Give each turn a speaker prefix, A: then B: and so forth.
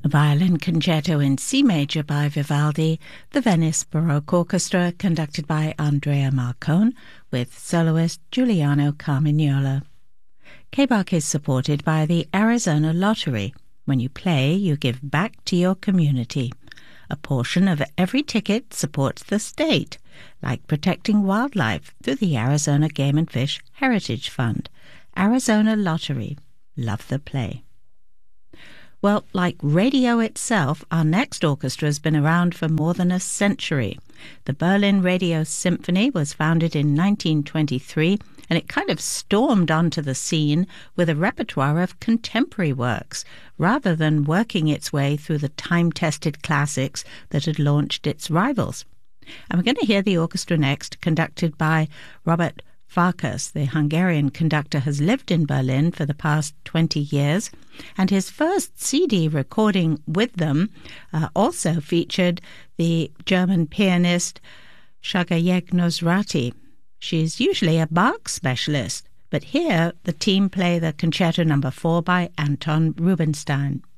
A: A violin concerto in C major by Vivaldi, the Venice Baroque Orchestra, conducted by Andrea Marcone, with soloist Giuliano Carmignola. KBAC is supported by the Arizona Lottery. When you play, you give back to your community. A portion of every ticket supports the state, like protecting wildlife through the Arizona Game and Fish Heritage Fund. Arizona Lottery. Love the play. Well, like radio itself, our next orchestra has been around for more than a century. The Berlin Radio Symphony was founded in 1923, and it kind of stormed onto the scene with a repertoire of contemporary works, rather than working its way through the time-tested classics that had launched its rivals. And we're going to hear the orchestra next, conducted by Robert Farkas. The Hungarian conductor has lived in Berlin for the past 20 years, and his first CD recording with them also featured the German pianist Shagayeg Nosrati. She's usually a Bach specialist, but here the team play the Concerto No. 4 by Anton Rubinstein.